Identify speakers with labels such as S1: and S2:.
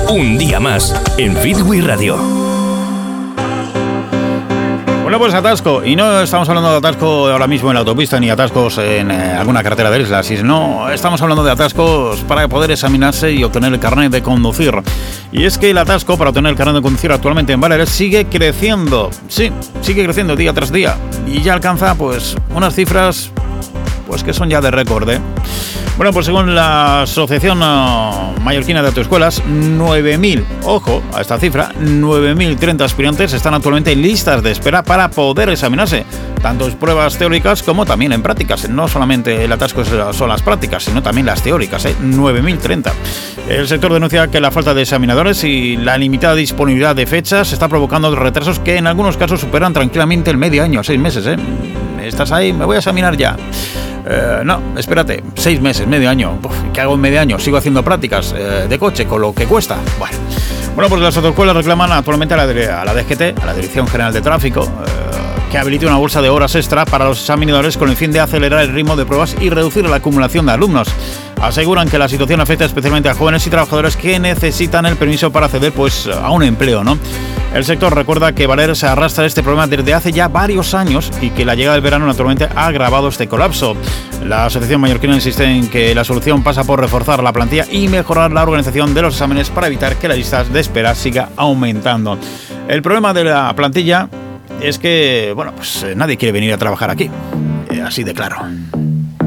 S1: Un día más en Fitwi Radio.
S2: Bueno, pues atasco, y no estamos hablando de atasco ahora mismo en la autopista ni atascos en alguna carretera de islas, sino estamos hablando de atascos para poder examinarse y obtener el carnet de conducir. Y es que el atasco para obtener el carnet de conducir actualmente en Baleares sigue creciendo, sí, sigue creciendo día tras día, y ya alcanza pues unas cifras pues que son ya de récord, ¿eh? Bueno, pues según la Asociación Mallorquina de Autoescuelas, 9.000, ojo a esta cifra, 9.030 aspirantes están actualmente en listas de espera para poder examinarse, tanto en pruebas teóricas como también en prácticas. No solamente el atasco son las prácticas, sino también las teóricas, 9.030. El sector denuncia que la falta de examinadores y la limitada disponibilidad de fechas está provocando retrasos que en algunos casos superan tranquilamente el medio año, 6 meses, Estás ahí, me voy a examinar ya. No, espérate, 6 meses, medio año. ¿Qué hago en medio año? Sigo haciendo prácticas de coche con lo que cuesta. Bueno, pues las autoescuelas reclaman actualmente a la DGT, a la Dirección General de Tráfico, que habilite una bolsa de horas extra para los examinadores con el fin de acelerar el ritmo de pruebas y reducir la acumulación de alumnos. Aseguran que la situación afecta especialmente a jóvenes y trabajadores que necesitan el permiso para acceder pues a un empleo, ¿no? El sector recuerda que Baleares se arrastra este problema desde hace ya varios años y que la llegada del verano naturalmente ha agravado este colapso. La Asociación Mallorquina insiste en que la solución pasa por reforzar la plantilla y mejorar la organización de los exámenes para evitar que las listas de espera siga aumentando. El problema de la plantilla es que, bueno, pues nadie quiere venir a trabajar aquí, así de claro.